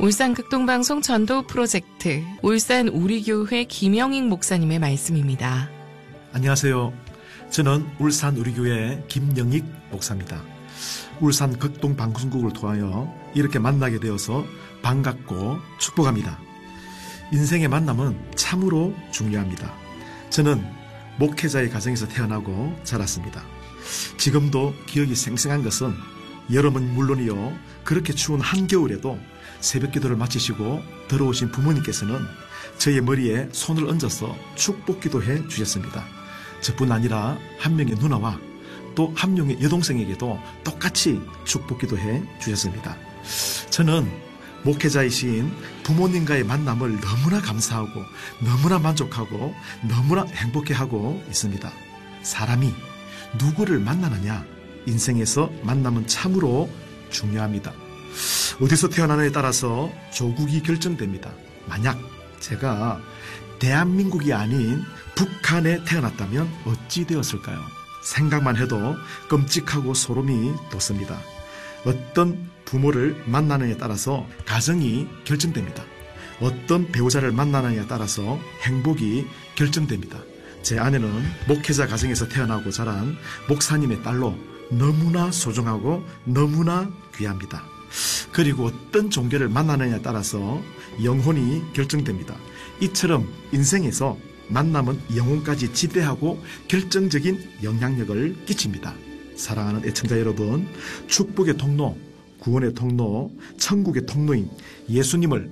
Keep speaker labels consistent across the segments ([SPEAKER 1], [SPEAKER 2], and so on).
[SPEAKER 1] 울산 극동방송 전도 프로젝트 울산 우리교회 김영익 목사님의 말씀입니다.
[SPEAKER 2] 안녕하세요. 저는 울산 우리교회 김영익 목사입니다. 울산 극동방송국을 통하여 이렇게 만나게 되어서 반갑고 축복합니다. 인생의 만남은 참으로 중요합니다. 저는 목회자의 가정에서 태어나고 자랐습니다. 지금도 기억이 생생한 것은 여름은 물론이요, 그렇게 추운 한겨울에도 새벽 기도를 마치시고 들어오신 부모님께서는 저의 머리에 손을 얹어서 축복 기도해 주셨습니다. 저뿐 아니라 한 명의 누나와 또 한 명의 여동생에게도 똑같이 축복 기도해 주셨습니다. 저는 목회자이신 부모님과의 만남을 너무나 감사하고 너무나 만족하고 너무나 행복해하고 있습니다. 사람이 누구를 만나느냐, 인생에서 만남은 참으로 중요합니다. 어디서 태어나느냐에 따라서 조국이 결정됩니다. 만약 제가 대한민국이 아닌 북한에 태어났다면 어찌 되었을까요? 생각만 해도 끔찍하고 소름이 돋습니다. 어떤 부모를 만나느냐에 따라서 가정이 결정됩니다. 어떤 배우자를 만나느냐에 따라서 행복이 결정됩니다. 제 아내는 목회자 가정에서 태어나고 자란 목사님의 딸로 너무나 소중하고 너무나 귀합니다. 그리고 어떤 종교를 만나느냐에 따라서 영혼이 결정됩니다. 이처럼 인생에서 만남은 영혼까지 지배하고 결정적인 영향력을 끼칩니다. 사랑하는 애청자 여러분, 축복의 통로, 구원의 통로, 천국의 통로인 예수님을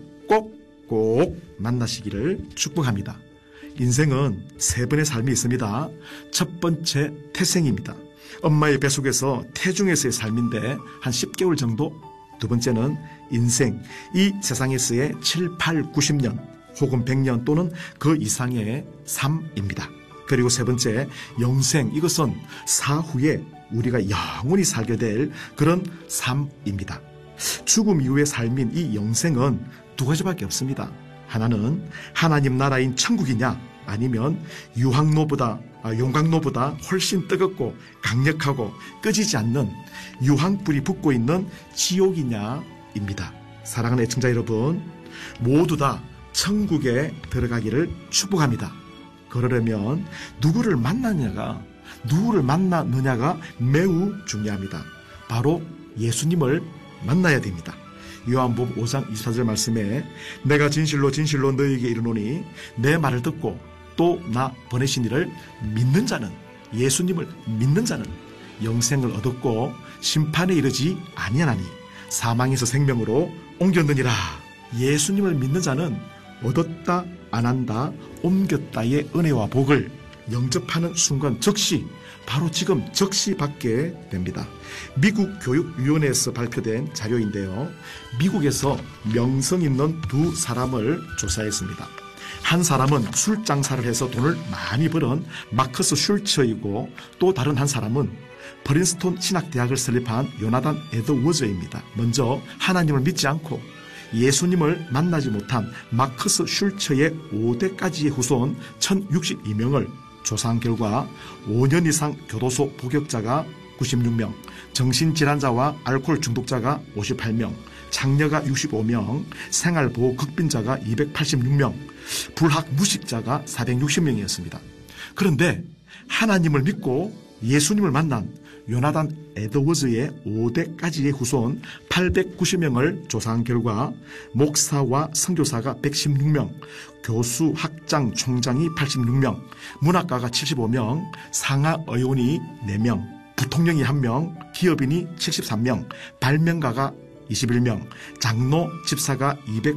[SPEAKER 2] 꼭 만나시기를 축복합니다. 인생은 세 번의 삶이 있습니다. 첫 번째 태생입니다. 엄마의 뱃속에서 태중에서의 삶인데 한 10개월 정도. 두 번째는 인생, 이 세상에서의 7, 8, 90년 혹은 100년 또는 그 이상의 삶입니다. 그리고 세 번째, 영생, 이것은 사후에 우리가 영원히 살게 될 그런 삶입니다. 죽음 이후의 삶인 이 영생은 두 가지밖에 없습니다. 하나는 하나님 나라인 천국이냐, 아니면 용광로보다 훨씬 뜨겁고 강력하고 꺼지지 않는 유황불이 붙고 있는 지옥이냐입니다. 사랑하는 애청자 여러분, 모두 다 천국에 들어가기를 축복합니다. 그러려면 누구를 만나느냐가 매우 중요합니다. 바로 예수님을 만나야 됩니다. 요한복음 5장 24절 말씀에 내가 진실로 너희에게 이르노니 내 말을 듣고 또 나 보내신 이를 믿는 자는, 예수님을 믿는 자는 영생을 얻었고 심판에 이르지 아니하나니 사망에서 생명으로 옮겼느니라. 예수님을 믿는 자는 얻었다 안 한다 옮겼다의 은혜와 복을 영접하는 순간 즉시, 바로 지금 즉시 받게 됩니다. 미국 교육위원회에서 발표된 자료인데요, 미국에서 명성 있는 두 사람을 조사했습니다. 한 사람은 술 장사를 해서 돈을 많이 버는 마커스 슐처이고, 또 다른 한 사람은 프린스톤 신학대학을 설립한 요나단 에드워즈입니다. 먼저 하나님을 믿지 않고 예수님을 만나지 못한 마커스 슐처의 5대까지의 후손 1062명을 조사한 결과 5년 이상 교도소 복역자가 96명, 정신질환자와 알코올 중독자가 58명, 장녀가 65명, 생활보호 극빈자가 286명, 불학무식자가 460명이었습니다. 그런데 하나님을 믿고 예수님을 만난 요나단 에드워즈의 5대까지의 후손 890명을 조사한 결과 목사와 선교사가 116명, 교수, 학장, 총장이 86명, 문학가가 75명, 상하의원이 4명, 부통령이 1명, 기업인이 73명, 발명가가 21명, 장로, 집사가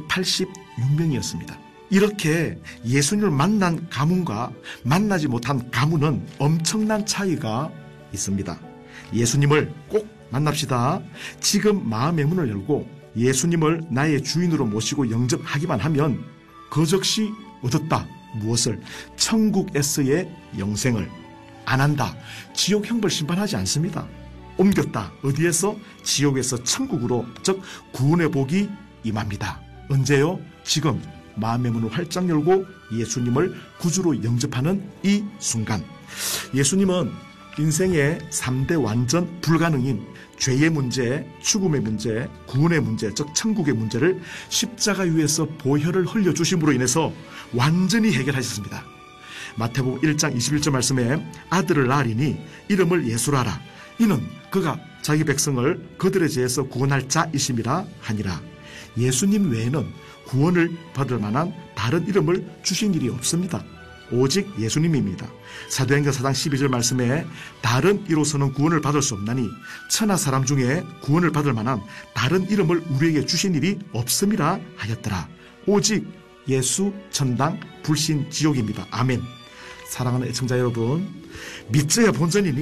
[SPEAKER 2] 286명이었습니다. 이렇게 예수님을 만난 가문과 만나지 못한 가문은 엄청난 차이가 있습니다. 예수님을 꼭 만납시다. 지금 마음의 문을 열고 예수님을 나의 주인으로 모시고 영접하기만 하면 그 즉시 얻었다. 무엇을? 천국에서의 영생을. 안 한다. 지옥 형벌 심판하지 않습니다. 옮겼다. 어디에서? 지옥에서 천국으로, 즉 구원의 복이 임합니다. 언제요? 지금 마음의 문을 활짝 열고 예수님을 구주로 영접하는 이 순간. 예수님은 인생의 3대 완전 불가능인 죄의 문제, 죽음의 문제, 구원의 문제, 즉 천국의 문제를 십자가 위에서 보혈을 흘려주심으로 인해서 완전히 해결하셨습니다. 마태복음 1장 21절 말씀에 아들을 낳으리니 이름을 예수라 하라. 이는 그가 자기 백성을 그들의 죄에서 구원할 자이심이라 하니라. 예수님 외에는 구원을 받을 만한 다른 이름을 주신 일이 없습니다. 오직 예수님입니다. 사도행전 4장 12절 말씀에 다른 이로서는 구원을 받을 수 없나니 천하 사람 중에 구원을 받을 만한 다른 이름을 우리에게 주신 일이 없음이라 하였더라. 오직 예수, 천당, 불신, 지옥입니다. 아멘. 사랑하는 애청자 여러분, 믿져야 본전이니